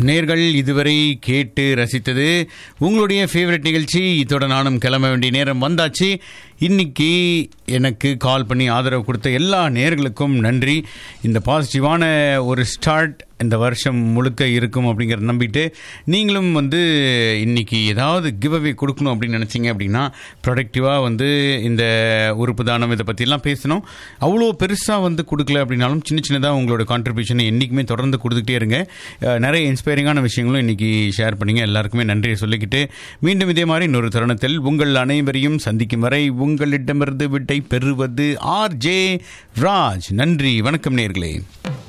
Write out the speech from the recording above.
நேர்கள் இதுவரை கேட்டு ரசித்தது உங்களுடைய ஃபேவரட் நிகழ்ச்சி. இதோட நானும் கிளம்ப வேண்டிய நேரம் வந்தாச்சு. இன்னைக்கு எனக்கு கால் பண்ணி ஆதரவு கொடுத்த எல்லா நேர்களுக்கும் நன்றி. இந்த பாசிட்டிவான ஒரு ஸ்டார்ட் இந்த வருஷம் முழுக்க இருக்கும் அப்படிங்கிறத நம்பிட்டு நீங்களும் இன்னைக்கு ஏதாவது கிவ் அவே கொடுக்கணும் அப்படின்னு நினச்சிங்க அப்படின்னா ப்ரொடக்டிவாக இந்த உறுப்பு தானம் இதை பற்றிலாம் பேசணும். அவ்வளோ பெருசாக கொடுக்கல அப்படின்னாலும் சின்ன சின்னதாக உங்களோட கான்ட்ரிபியூஷனை என்றைக்குமே தொடர்ந்து கொடுத்துக்கிட்டே இருங்க. நிறைய இன்ஸ்பைரிங்கான விஷயங்களும் இன்றைக்கி ஷேர் பண்ணிங்க. எல்லாருக்குமே நன்றியை சொல்லிக்கிட்டு மீண்டும் இதே மாதிரி இன்னொரு தருணத்தில் உங்கள் அனைவரையும் சந்திக்கும் வரை உங்களிடமிருந்து விட்டை பெறுவது ஆர்ஜே ராஜ். நன்றி, வணக்கம் நேயர்களே.